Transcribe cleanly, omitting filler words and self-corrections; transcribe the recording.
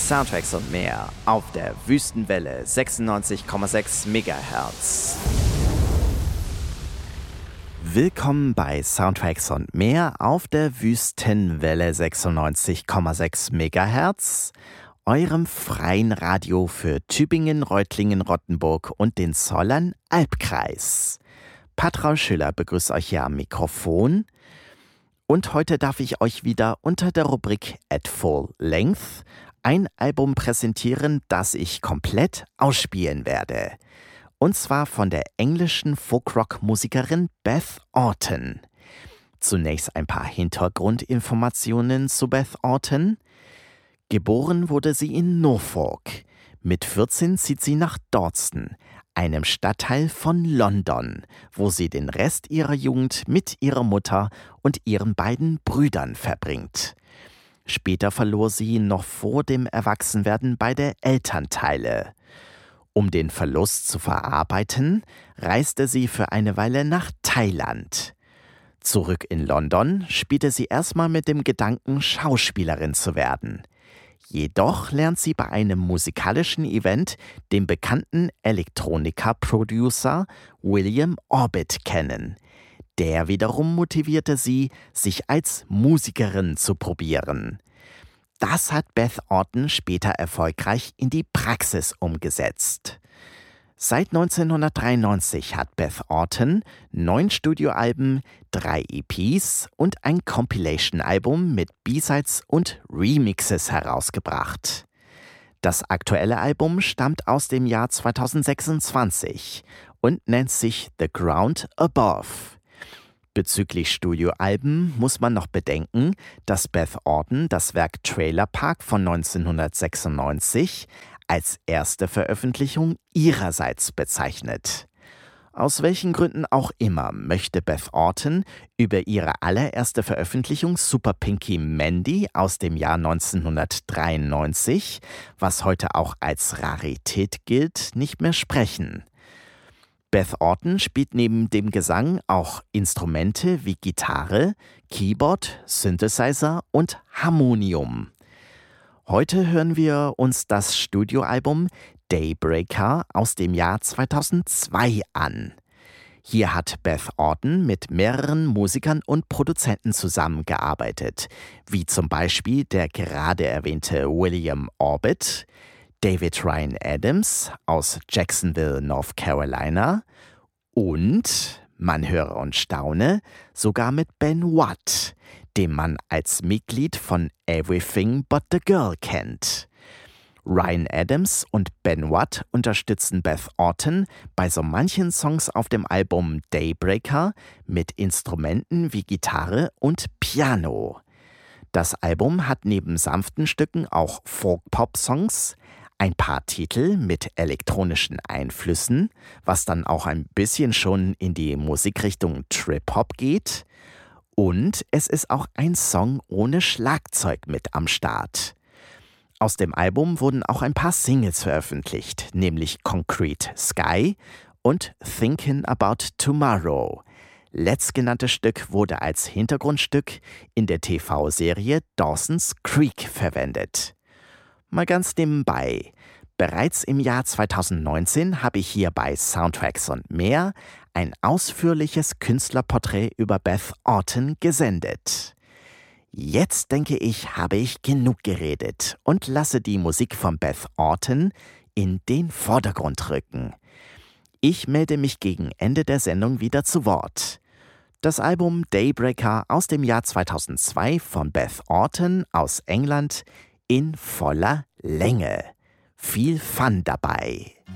Soundtracks und mehr auf der Wüstenwelle 96,6 MHz. Willkommen bei Soundtracks und mehr auf der Wüstenwelle 96,6 MHz, eurem freien Radio für Tübingen, Reutlingen, Rottenburg und den Zollern-Albkreis. Patraul Schüller begrüßt euch hier am Mikrofon. Und heute darf ich euch wieder unter der Rubrik At Full Length ein Album präsentieren, das ich komplett ausspielen werde. Und zwar von der englischen Folkrock-Musikerin Beth Orton. Zunächst ein paar Hintergrundinformationen zu Beth Orton. Geboren wurde sie in Norfolk. Mit 14 zieht sie nach Dawson, einem Stadtteil von London, wo sie den Rest ihrer Jugend mit ihrer Mutter und ihren beiden Brüdern verbringt. Später verlor sie noch vor dem Erwachsenwerden beide Elternteile. Um den Verlust zu verarbeiten, reiste sie für eine Weile nach Thailand. Zurück in London spielte sie erstmal mit dem Gedanken, Schauspielerin zu werden. Jedoch lernt sie bei einem musikalischen Event den bekannten Elektronika-Producer William Orbit kennen. Der wiederum motivierte sie, sich als Musikerin zu probieren. Das hat Beth Orton später erfolgreich in die Praxis umgesetzt. Seit 1993 hat Beth Orton 9 Studioalben, 3 EPs und ein Compilation-Album mit B-Sides und Remixes herausgebracht. Das aktuelle Album stammt aus dem Jahr 2026 und nennt sich The Ground Above. Bezüglich Studioalben muss man noch bedenken, dass Beth Orton das Werk Trailer Park von 1996 als erste Veröffentlichung ihrerseits bezeichnet. Aus welchen Gründen auch immer möchte Beth Orton über ihre allererste Veröffentlichung Super Pinky Mandy aus dem Jahr 1993, was heute auch als Rarität gilt, nicht mehr sprechen. Beth Orton spielt neben dem Gesang auch Instrumente wie Gitarre, Keyboard, Synthesizer und Harmonium. Heute hören wir uns das Studioalbum Daybreaker aus dem Jahr 2002 an. Hier hat Beth Orton mit mehreren Musikern und Produzenten zusammengearbeitet, wie zum Beispiel der gerade erwähnte William Orbit, David Ryan Adams aus Jacksonville, North Carolina und, man höre und staune, sogar mit Ben Watt, den man als Mitglied von Everything But the Girl kennt. Ryan Adams und Ben Watt unterstützen Beth Orton bei so manchen Songs auf dem Album Daybreaker mit Instrumenten wie Gitarre und Piano. Das Album hat neben sanften Stücken auch Folk-Pop-Songs, ein paar Titel mit elektronischen Einflüssen, was dann auch ein bisschen schon in die Musikrichtung Trip-Hop geht. Und es ist auch ein Song ohne Schlagzeug mit am Start. Aus dem Album wurden auch ein paar Singles veröffentlicht, nämlich Concrete Sky und Thinking About Tomorrow. Letztgenanntes Stück wurde als Hintergrundstück in der TV-Serie Dawson's Creek verwendet. Mal ganz nebenbei. Bereits im Jahr 2019 habe ich hier bei Soundtracks und mehr ein ausführliches Künstlerporträt über Beth Orton gesendet. Jetzt denke ich, habe ich genug geredet und lasse die Musik von Beth Orton in den Vordergrund rücken. Ich melde mich gegen Ende der Sendung wieder zu Wort. Das Album Daybreaker aus dem Jahr 2002 von Beth Orton aus England in voller Länge. Viel Fun dabei.